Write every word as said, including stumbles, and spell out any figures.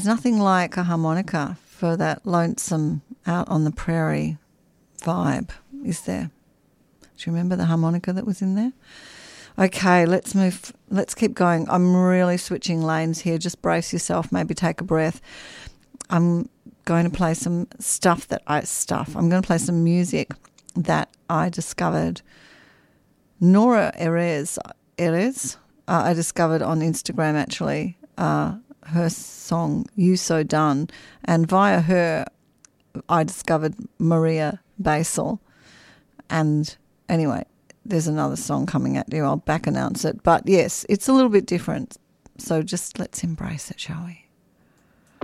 There's nothing like a harmonica for that lonesome out on the prairie vibe, is there? Do you remember the harmonica that was in there? Okay, let's move. Let's keep going. I'm really switching lanes here. Just brace yourself. Maybe take a breath. I'm going to play some stuff that I stuff. I'm going to play some music that I discovered. Nora Erez, Erez, uh, I discovered on Instagram actually. Uh, her song "You So Done," and via her, I discovered Maria Basil. And anyway. There's another song coming at you. I'll back announce it. But yes, it's a little bit different. So just let's embrace it, shall we?